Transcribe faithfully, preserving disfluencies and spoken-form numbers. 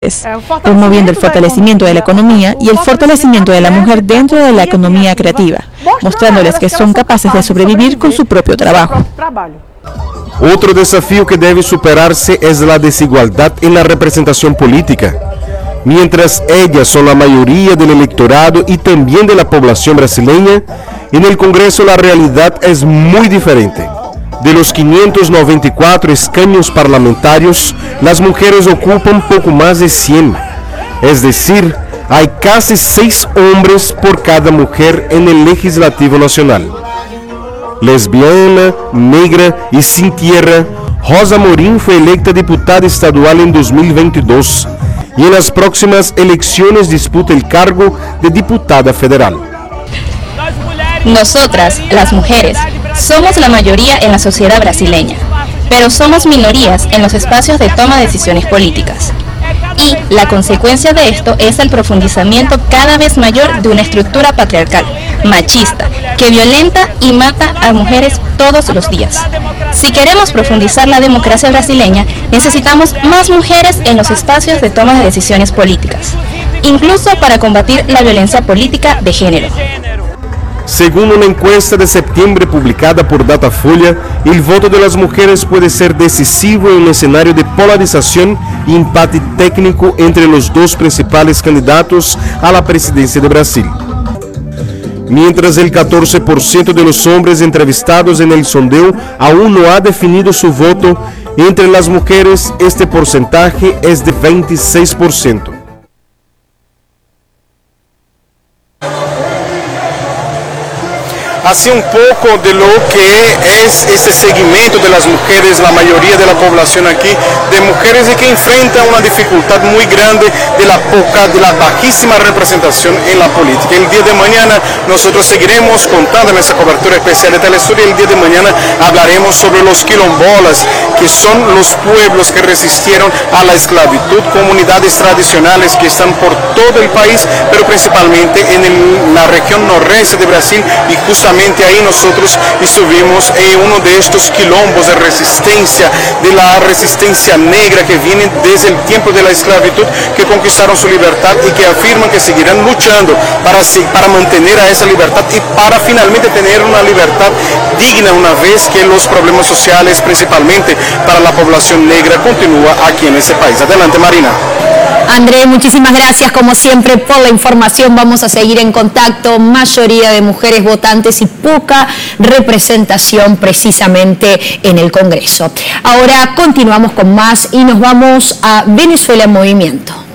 promoviendo el fortalecimiento de la economía y el fortalecimiento de la mujer dentro de la economía creativa, mostrándoles que son capaces de sobrevivir con su propio trabajo. Otro desafío que debe superarse es la desigualdad en la representación política. Mientras ellas son la mayoría del electorado y también de la población brasileña, en el Congreso la realidad es muy diferente. De los quinientos noventa y cuatro escaños parlamentarios, las mujeres ocupan poco más de cien. Es decir, hay casi seis hombres por cada mujer en el Legislativo Nacional. Lesbiana, negra y sin tierra, Rosa Morim fue electa diputada estadual en dos mil veintidós y en las próximas elecciones disputa el cargo de diputada federal. Nosotras, las mujeres, somos la mayoría en la sociedad brasileña, pero somos minorías en los espacios de toma de decisiones políticas. Y la consecuencia de esto es el profundizamiento cada vez mayor de una estructura patriarcal, machista, que violenta y mata a mujeres todos los días. Si queremos profundizar la democracia brasileña, necesitamos más mujeres en los espacios de toma de decisiones políticas, incluso para combatir la violencia política de género. Según una encuesta de septiembre publicada por Datafolha, el voto de las mujeres puede ser decisivo en un escenario de polarización y empate técnico entre los dos principales candidatos a la presidencia de Brasil. Mientras el catorce por ciento de los hombres entrevistados en el sondeo aún no ha definido su voto, entre las mujeres este porcentaje es de veintiséis por ciento. Así un poco de lo que es este segmento de las mujeres, la mayoría de la población aquí, de mujeres y que enfrentan una dificultad muy grande de la poca, de la bajísima representación en la política. El día de mañana nosotros seguiremos contando en esta cobertura especial de Telesur y el día de mañana hablaremos sobre los quilombolas, que son los pueblos que resistieron a la esclavitud, comunidades tradicionales que están por todo el país, pero principalmente en el, la región noreste de Brasil, y justamente ahí nosotros estuvimos en uno de estos quilombos de resistencia, de la resistencia negra que viene desde el tiempo de la esclavitud, que conquistaron su libertad y que afirman que seguirán luchando para, para mantener a esa libertad y para finalmente tener una libertad digna una vez que los problemas sociales, principalmente para la población negra, continúa aquí en ese país. Adelante, Marina. André, muchísimas gracias como siempre por la información. Vamos a seguir en contacto. Mayoría de mujeres votantes y poca representación precisamente en el Congreso. Ahora continuamos con más y nos vamos a Venezuela en Movimiento.